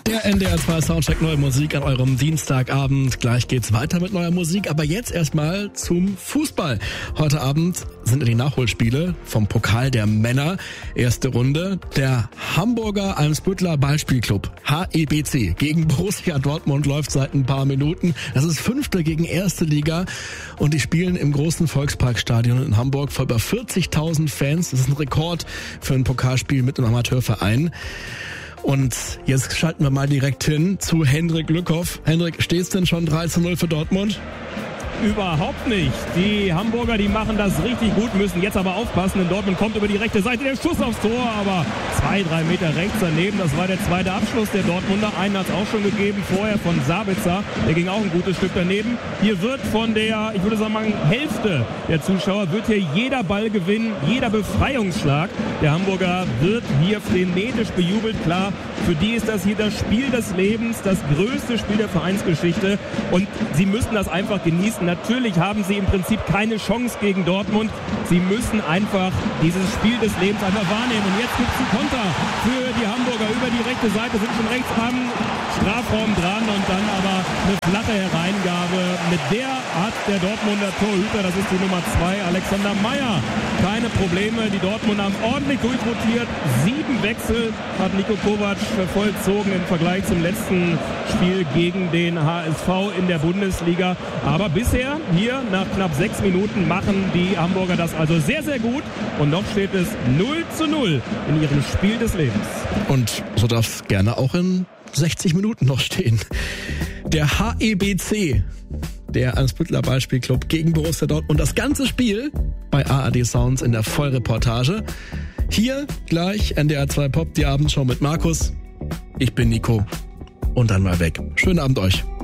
Der NDR 2 Soundcheck Neue Musik an eurem Dienstagabend. Gleich geht's weiter mit neuer Musik, aber jetzt erstmal zum Fußball. Heute Abend sind die Nachholspiele vom Pokal der Männer. Erste Runde. Der Hamburger Eimsbütteler Ballspielclub HEBC gegen Borussia Dortmund läuft seit ein paar Minuten. Das ist 5. gegen 1. Liga und die spielen im großen Volksparkstadion in Hamburg vor über 40.000 Fans. Das ist ein Rekord für ein Pokalspiel mit einem Amateurverein. Und jetzt schalten wir mal direkt hin zu Hendrik Lückhoff. Hendrik, steht's denn schon 3:0 für Dortmund? Überhaupt nicht. Die Hamburger, die machen das richtig gut, müssen jetzt aber aufpassen, denn Dortmund kommt über die rechte Seite, der Schuss aufs Tor, aber 2-3 Meter rechts daneben. Das war der zweite Abschluss der Dortmunder. Einen hat es auch schon gegeben, vorher von Sabitzer. Der ging auch ein gutes Stück daneben. Hier wird von der, ich würde sagen, Hälfte der Zuschauer, wird hier jeder Ball gewinnen, jeder Befreiungsschlag der Hamburger wird hier frenetisch bejubelt. Klar, für die ist das hier das Spiel des Lebens, das größte Spiel der Vereinsgeschichte und sie müssen das einfach genießen. Natürlich haben sie im Prinzip keine Chance gegen Dortmund. Sie müssen einfach dieses Spiel des Lebens einfach wahrnehmen. Und jetzt gibt es einen Konter für die Hamburger über die rechte Seite, sind schon rechts am Strafraum dran und dann aber eine flache Hereingabe. Mit der hat der Dortmunder Torhüter, das ist die Nummer 2, Alexander Meyer, keine Probleme. Die Dortmunder haben ordentlich durchrotiert. 7 Wechsel hat Niko Kovac vollzogen im Vergleich zum letzten Spiel gegen den HSV in der Bundesliga. Aber bisher, hier nach knapp 6 Minuten, machen die Hamburger das also sehr, sehr gut. Und noch steht es 0:0 in ihrem Spiel des Lebens. Und so darf es gerne auch in 60 Minuten noch stehen. Der HEBC, der Eimsbütteler Ballspielclub gegen Borussia Dortmund. Und das ganze Spiel bei ARD Sounds in der Vollreportage. Hier gleich NDR 2 Pop, die Abendshow mit Markus. Ich bin Nico. Und dann mal weg. Schönen Abend euch.